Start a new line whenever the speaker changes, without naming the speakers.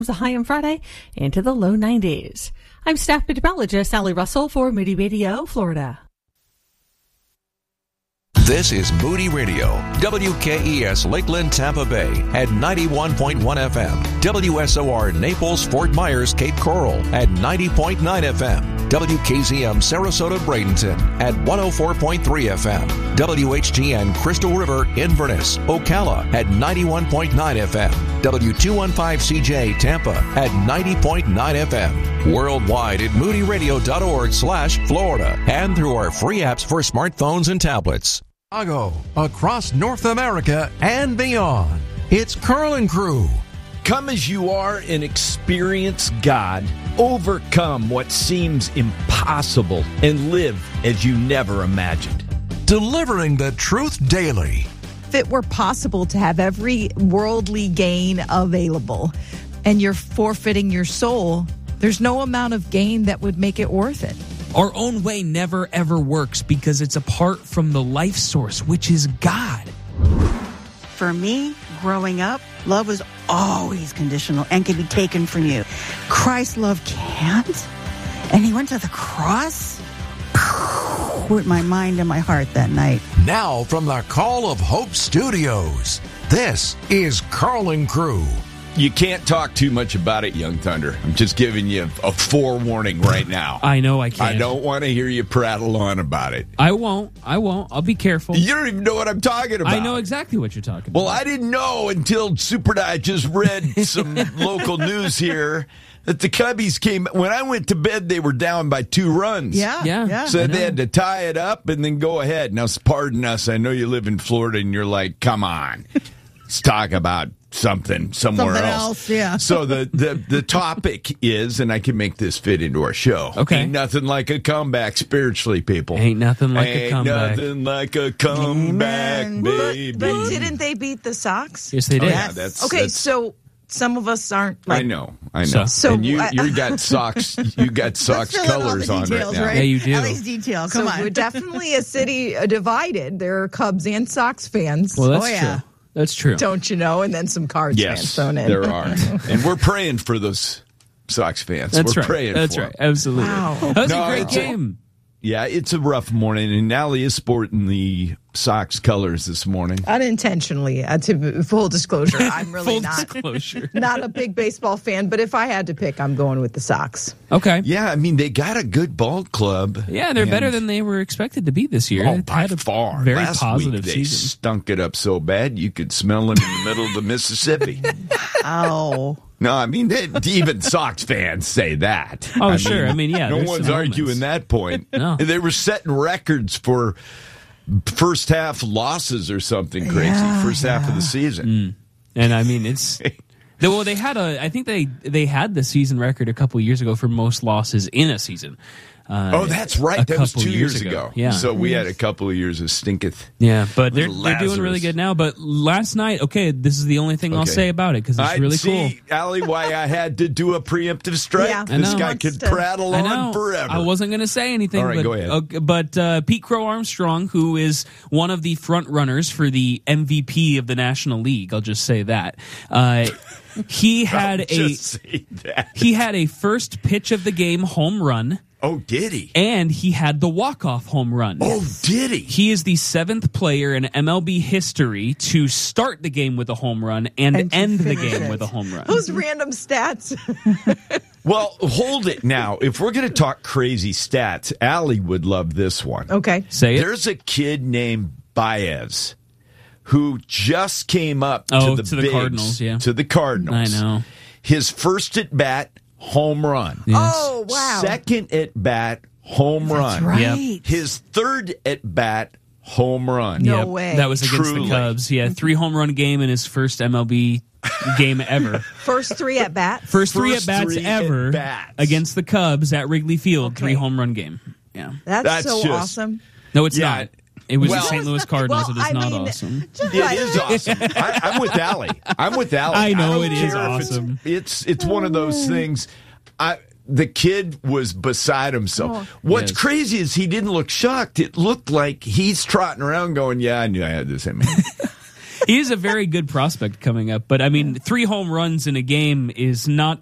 A high on Friday into the low 90s. I'm staff meteorologist Allie Russell for Moody Radio, Florida.
This is Moody Radio, WKES Lakeland, Tampa Bay at 91.1 FM, WSOR Naples, Fort Myers, Cape Coral at 90.9 FM, WKZM Sarasota, Bradenton at 104.3 FM, WHGN Crystal River, Inverness, Ocala at 91.9 FM, W215CJ Tampa at 90.9 FM, worldwide at moodyradio.org/Florida, and through our free apps for smartphones and tablets.
Chicago, across North America and beyond. It's Curlin' Crew.
Come as you are and experience God. Overcome what seems impossible and live as you never imagined.
Delivering the truth daily.
If it were possible to have every worldly gain available and you're forfeiting your soul, there's no amount of gain that would make it worth it.
Our own way never, ever works because it's apart from the life source, which is God.
For me, growing up, love was always conditional and could be taken from you. Christ's love can't. And he went to the cross with my mind and my heart that night.
Now from the Call of Hope Studios, this is Curlin' Crew.
You can't talk too much about it, Young Thunder. I'm just giving you a forewarning right now.
I know I can't.
I don't want to hear you prattle on about it.
I won't. I'll be careful.
You don't even know what I'm talking about.
I know exactly what you're talking about.
Well, I didn't know until I just read some local news here that the Cubbies came. When I went to bed, they were down by 2 runs.
Yeah.
So they had to tie it up and then go ahead. Now, pardon us. I know you live in Florida and you're like, come on. Let's talk about something somewhere else.
Yeah.
So the topic is, and I can make this fit into our show.
Okay.
Ain't nothing like a comeback spiritually, people.
Ain't nothing like a comeback.
Ain't nothing like a comeback, baby.
But didn't they beat the Sox?
Yes, they did.
Oh, yeah, that's
so some of us aren't like...
I know.
So
and you got Sox. You got Sox colors on right now.
Right?
Yeah, you do.
At least detail. Come on. We're definitely a city divided. There are Cubs and Sox fans.
Well, that's true. That's true.
Don't you know? And then some Cards fans thrown in.
There are. And we're praying for those Sox fans.
That's
we're
right.
praying
That's
for
right.
them.
Absolutely.
Wow.
That was a great game.
Yeah, it's a rough morning, and Allie is sporting the Sox colors this morning.
Unintentionally, to full disclosure, I'm really not a big baseball fan, but if I had to pick, I'm going with the Sox.
Okay.
Yeah, I mean, they got a good ball club.
Yeah, they're better than they were expected to be this year.
Oh, by far.
Very
Last
positive
week, they
season.
stunk it up so bad you could smell them in the middle of the Mississippi.
Oh.
No, I mean, even Sox fans say that.
Oh, sure. I mean, yeah.
No
there's
one's
some
arguing
moments.
that point.
No.
They were setting records for first half losses or something crazy.
Yeah,
first half of the season.
And I mean, it's... Well, they had I think they had the season record a couple years ago for most losses in a season.
Oh, that's right. That was 2 years ago.
Yeah.
So we had a couple of years of stinketh.
Yeah, but they're
Lazarus.
doing really good now. But last night, this is the only thing I'll say about it because it's really cool.
See, Allie, why I had to do a preemptive strike.
Yeah.
This
I know.
guy could prattle on forever.
I wasn't going to say anything.
All right,
but,
go ahead.
But Pete Crow Armstrong, who is one of the front runners for the MVP of the National League, I'll just say that. He had he had a first pitch of the game home run.
Oh, did he?
And he had the walk-off home run.
Oh, did he?
He is the 7th player in MLB history to start the game with a home run and end the game with a home run.
Those random stats.
Well, hold it now. If we're going to talk crazy stats, Allie would love this one.
Okay.
Say it.
There's a kid named Baez who just came up to the Bigs,
Cardinals, yeah.
to the Cardinals.
I know.
His first at bat, home run.
Yes.
Oh, wow.
Second at bat, home run.
Right.
Yep.
His third at bat, home run.
No way.
That was against
Truly.
the Cubs. He had 3 home run game in his first MLB game ever.
First 3 at bats.
First 3 at bats
three
ever
at-bats.
against the Cubs at Wrigley Field.
Okay.
3 home run game. Yeah.
That's so
just-
awesome.
No, it's
Yeah.
not. It was
Well-
the St. Louis Cardinals. It is not awesome.
It is awesome. I'm with Allie.
I know
don't
it is
care if
awesome.
It's one of those things. The kid was beside himself. What's
Yes.
crazy is he didn't look shocked. It looked like he's trotting around going, yeah, I knew I had this in me.
He is a very good prospect coming up, but I mean, 3 home runs in a game is not